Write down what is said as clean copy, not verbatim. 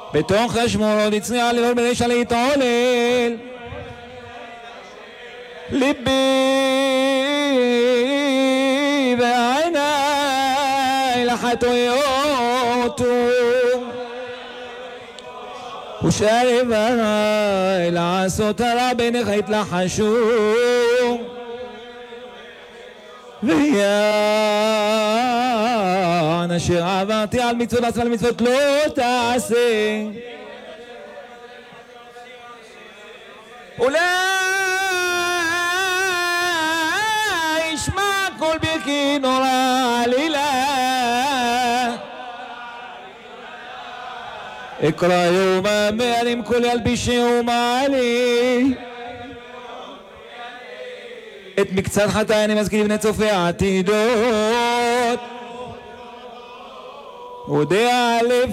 בתוך השמורות הצריע ללול ברשע להתעולל ליבי ועיניי לחטויות ושאר איבריי לעשות הרע בעיניך התלחשו ויען אשר עברתי על מצוות לעשות ועל מצוות לא תעשה אולי ישמע כל ברכי נורא עלילה אקרא יום המעלים כל ילבישי ומעלי את מקצת חטאי אני מזכיר לבני צופי העתידות הודע הלב